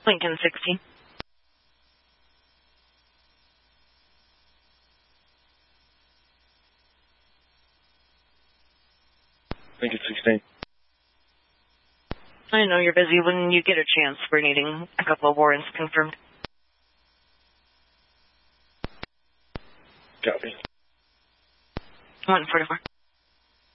Lincoln 16. Lincoln 16. I know you're busy. When you get a chance, we're needing a couple of warrants confirmed. Copy. 144.